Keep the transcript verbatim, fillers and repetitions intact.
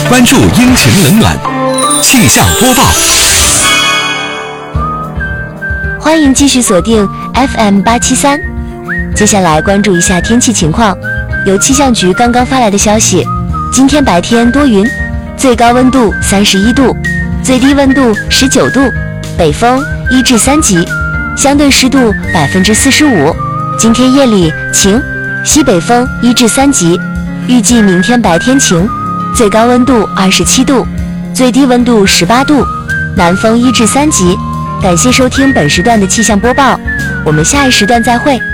关注阴晴冷暖，气象播报。 欢迎继续锁定 F M 八七三。接下来关注一下天气情况。由气象局刚刚发来的消息，今天白天多云，最高温度三十一度，最低温度十九度，北风一至三级，相对湿度百分之四十五。今天夜里晴，西北风一至三级，预计明天白天晴，最高温度二十七度，最低温度十八度，南风一至三级。感谢收听本时段的气象播报，我们下一时段再会。